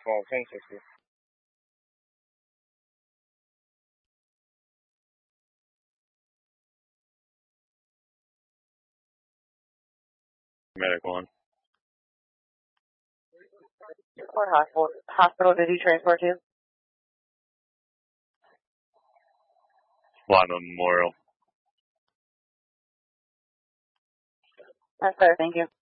12, 1060. Medic 1. What hospital did he transport to? Lima Memorial. That's fair, thank you.